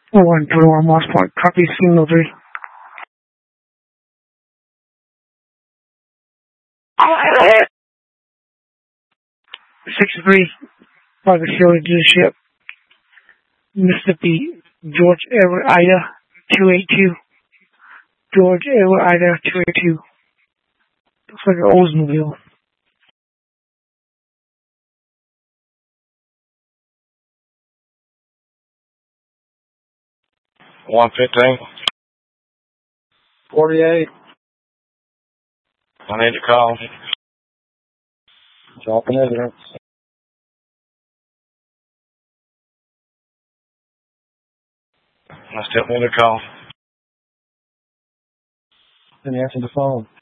121 Moss Park. Copy, signal 3. 63 by the Chevrolet dealership. Mississippi, George Edward Ida 282. George Edward Ida 282. Looks like an Oldsmobile. 115. 48. I need to call. Dropping evidence. I still need to call. Then answer the phone.